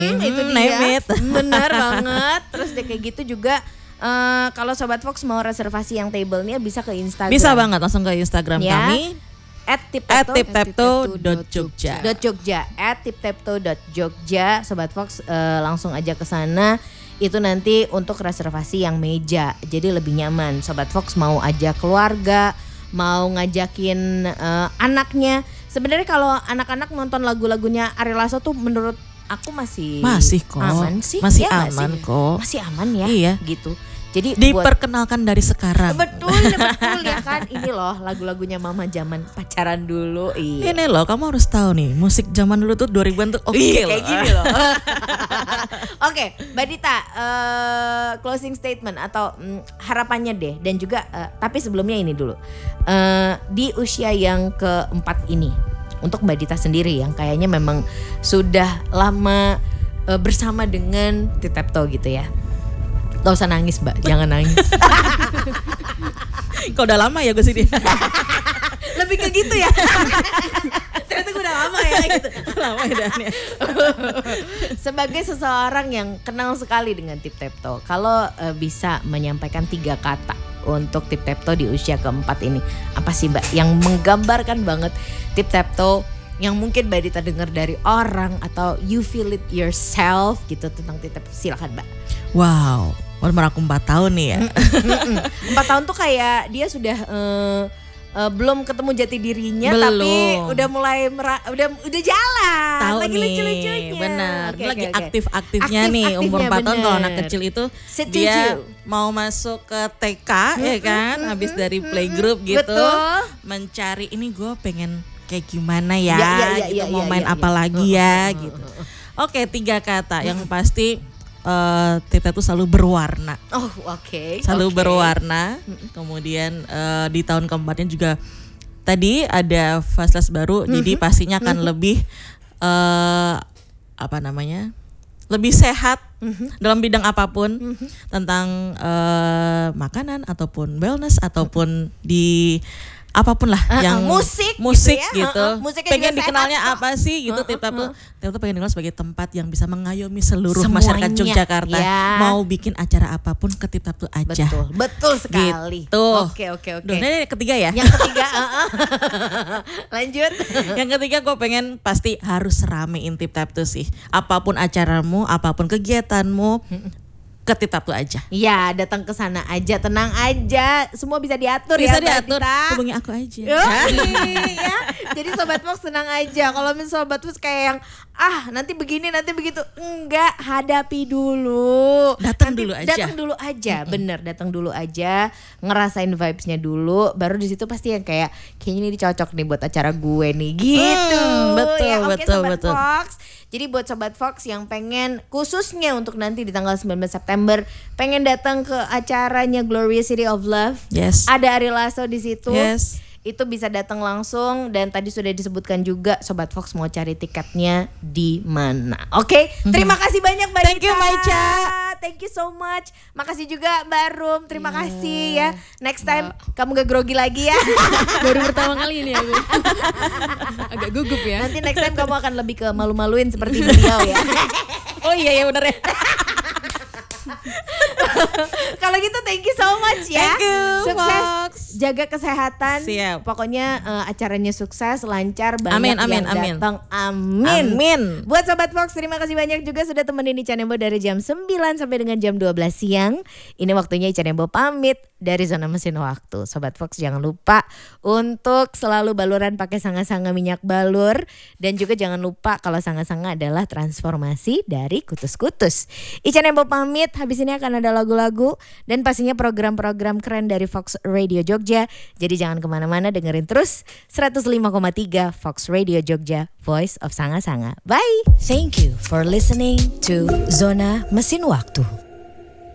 Itu dia. Benar banget. Terus deh kayak gitu juga kalau Sobat Fox mau reservasi yang tablenya bisa ke Instagram. Bisa banget langsung ke Instagram ya. kami @tiptapto.jogja @tiptapto.jogja. Sobat Fox langsung aja ke sana. Itu nanti untuk reservasi yang meja. Jadi lebih nyaman. Sobat Fox mau ajak keluarga, mau ngajakin anaknya. Sebenarnya kalau anak-anak nonton lagu-lagunya Ari Lasso tuh menurut aku masih kok. Aman sih. Masih ya, aman kok. Masih aman ya. Iya. Gitu. Jadi diperkenalkan dari sekarang. Betul ya kan. Ini loh lagu-lagunya mama zaman pacaran dulu. Iya. Ini loh, kamu harus tahu nih, musik zaman dulu tuh 2000-an tuh oke loh. Kayak gini loh. Oke, Mbak Dita, closing statement atau harapannya deh, dan juga tapi sebelumnya ini dulu. Di usia yang keempat ini, untuk Mbak Dita sendiri yang kayaknya memang sudah lama bersama dengan Tiptapto gitu ya. Gak usah nangis Mbak, jangan nangis. Kok udah lama ya gue sih dia. Lebih ke gitu ya. Ternyata gue udah lama ya gitu. Lama ya. Sebagai seseorang yang kenal sekali dengan Tiptapto, kalau bisa menyampaikan 3 kata untuk Tiptapto di usia keempat ini, apa sih Mbak yang menggambarkan banget Tiptapto yang mungkin Mbak Dita dengar dari orang atau you feel it yourself gitu tentang Tiptapto? Silakan Mbak. Wow, umur aku 4 tahun nih ya. 4 tahun tuh kayak dia sudah belum ketemu jati dirinya, belum. Tapi udah mulai udah jalan. Tahu lagi nih, lucu-lucunya. benar. Okay, lagi okay. aktif-aktifnya nih umur 4 tahun. Kalau anak kecil itu dia mau masuk ke TK ya kan, habis dari playgroup gitu. Betul. Mencari ini gue pengen kayak gimana ya, gitu, mau main apa lagi ya gitu. Oke, 3 kata yang pasti Tiptapto selalu berwarna. Oh oke. Selalu berwarna. Kemudian di tahun keempatnya juga tadi ada fase baru, jadi pastinya akan lebih lebih sehat dalam bidang apapun, tentang makanan ataupun wellness ataupun di apapun lah yang musik gitu. Pengen dikenalnya apa sih gitu. Tiptapto pengen dikenal sebagai tempat yang bisa mengayomi seluruh masyarakat Yogyakarta. Mau bikin acara apapun ke Tiptapto aja. Betul sekali. Gitu. Oke. Ini ketiga ya. Yang ketiga lanjut. Yang ketiga gue pengen pasti harus ramein Tiptapto sih. Apapun acaramu, apapun kegiatanmu, ke Tiptapto aja. Iya, datang ke sana aja, tenang aja, semua bisa diatur. Bisa diatur. Hubungi aku aja. Ya. Jadi Sobat Fox tenang aja. Kalau misalnya Sobat Fox kayak yang nanti begini, nanti begitu, enggak, hadapi dulu. Datang dulu aja. Bener, datang dulu aja, ngerasain vibes-nya dulu, baru di situ pasti yang kayaknya ini cocok nih buat acara gue nih gitu. Betul. Sobat Fox. Jadi buat Sobat Fox yang pengen khususnya untuk nanti di tanggal 19 September pengen datang ke acaranya Glorious City of Love. Yes. Ada Ari Lasso di situ. Yes. Itu bisa datang langsung, dan tadi sudah disebutkan juga Sobat Fox mau cari tiketnya di mana. Oke, terima kasih banyak Mbak Dita. Thank you Maica. Thank you so much. Makasih juga Mbak Rum. Terima kasih ya. Next time kamu gak grogi lagi ya. Baru pertama kali ini aku. Agak gugup ya. Nanti next time kamu akan lebih ke malu-maluin seperti beliau ya. Oh iya benar ya. Kalau gitu thank you so much ya. Thank you, sukses, Fox. Jaga kesehatan. Siap. Pokoknya acaranya sukses, lancar, banyak amin, yang datang. Amin. Buat Sobat Fox, terima kasih banyak juga sudah temenin Ica Nembo dari jam 9 sampai dengan jam 12 siang. Ini waktunya Ica Nembo pamit dari Zona Mesin Waktu. Sobat Fox jangan lupa untuk selalu baluran pakai sanga-sanga minyak balur, dan juga jangan lupa kalau sanga-sanga adalah transformasi dari kutus-kutus. Ica Nembo pamit. Habis ini akan ada lagu-lagu dan pastinya program-program keren dari Fox Radio Jogja. Jadi jangan kemana-mana, dengerin terus 105,3 Fox Radio Jogja, Voice of Sanga-Sanga. Bye. Thank you for listening to Zona Mesin Waktu.